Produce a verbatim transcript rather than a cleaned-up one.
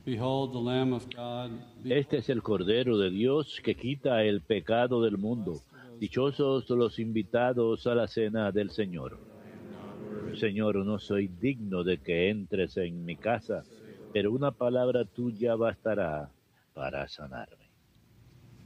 Behold the Lamb of God. Este es el Cordero de Dios que quita el pecado del mundo. Dichosos los invitados a la cena del Señor. Señor, no soy digno de que entres en mi casa, pero una palabra tuya bastará para sanarme.